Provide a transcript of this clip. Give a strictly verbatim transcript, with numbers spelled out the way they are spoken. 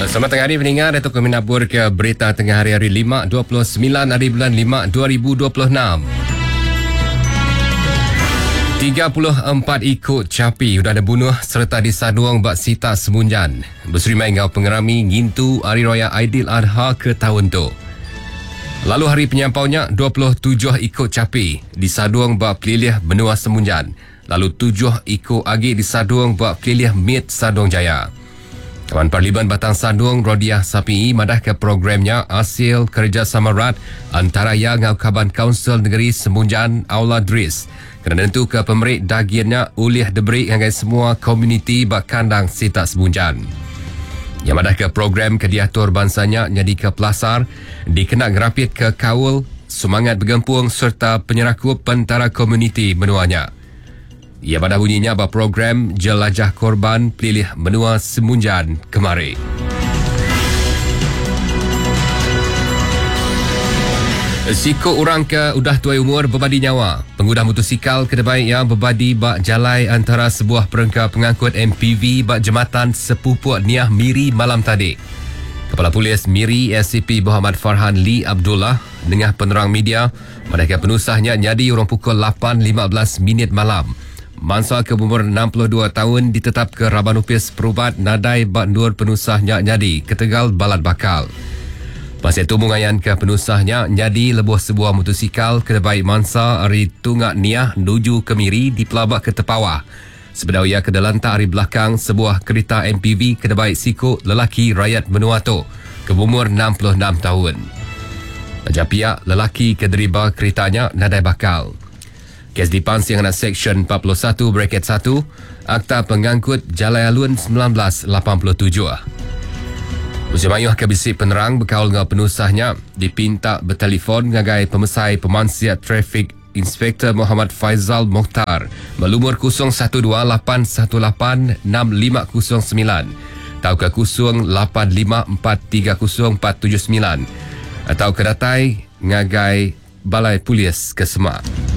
Selamat tengah hari pendengar, Datuk kami nabur ke berita tengah hari hari lima dua puluh sembilan hari bulan lima dua ribu dua puluh enam. tiga puluh empat ikut capi sudah dibunuh serta disaduang bak sita semunjan. Berserimai ngau pengerami ngintu Hari Raya Aidiladha ke tahun tu. Lalu hari penyampaunya dua puluh tujuh ikut capi disaduang bak pelilih benua semunjan. Lalu tujuh ikut agi disaduang bak pelilih mit Sadong Jaya. Kawan Parlimen Batang Sadung Rodiah Sapi madah ke programnya hasil kerjasama erat antara yang ngau Kaban Kaunsil Negeri Semunjan Aula Dris. Kerana tentu ke pemerik dagiannya ulih diberi dengan semua komuniti bak kandang sita Semunjan. Yang madah ke program ke diatur bansanya jadi ke pelasar dikenak rapid ke kaul semangat bergempung serta penyerakup antara komuniti menuanya. Ia pada bunyinya bahawa program Jelajah Korban Pelilih Benua Semunjan kemari. Siko orang ke udah tuai umur berbadi nyawa. Pengguna motosikal kedebai yang berbadi bak jalai antara sebuah perengka pengangkut M P V bak jematan Sepupuk Niah Miri malam tadi. Kepala Polis Miri S C P Muhammad Farhan Lee Abdullah dengan penerang media mereka penusahnya nyadi orang pukul lapan lima belas minit malam. Mansa ke umur enam puluh dua tahun ditetap ke Raban Upis Perubat Nadai Bak Nur penusahnya nyadi ke Tegal Balat Bakal. Pasal itu mengayan ke penusahnya nyadi lebuh sebuah motosikal ke baik Mansa hari Tungak Niah menuju ke Miri di Pelabak ke Tepawah. Sebenarnya ia ke delantak hari belakang sebuah kereta M P V ke baik Siko lelaki rakyat Menuato ke umur enam puluh enam tahun. Ajar pihak lelaki ke deriba keretanya Nadai Bakal. Kes dipansi dengan Seksyen empat puluh satu bracket satu Akta Pengangkut Jalai Alun seribu sembilan ratus lapan puluh tujuh. Usia mayuh ke bisik penerang berkaul dengan penusahnya dipinta bertelefon ngagai pemesai pemansiat trafik Inspektor Muhammad Faizal Mokhtar melumur kosong satu dua lapan satu lapan enam lima kosong sembilan atau ke kosong lapan lima empat tiga kosong empat tujuh sembilan atau ke datai ngagai Balai Polis ke Semak.